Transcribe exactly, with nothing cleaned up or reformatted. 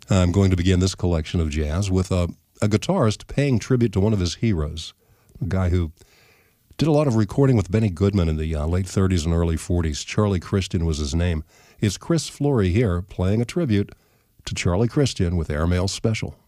I'm going to begin this collection of jazz with a, a guitarist paying tribute to one of his heroes, a guy who did a lot of recording with Benny Goodman in the uh, late thirties and early forties. Charlie Christian was his name. It's Chris Flory here playing a tribute to Charlie Christian with Airmail Special.